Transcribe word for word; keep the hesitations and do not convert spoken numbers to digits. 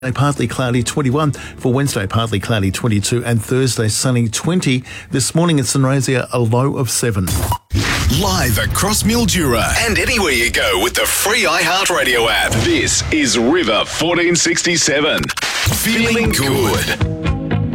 Partly cloudy twenty-one, for Wednesday partly cloudy twenty-two, and Thursday sunny twenty. This morning at Sunraysia a low of seven. Live across Mildura and anywhere you go with the free iHeartRadio app. This is River fourteen sixty-seven. Feeling good.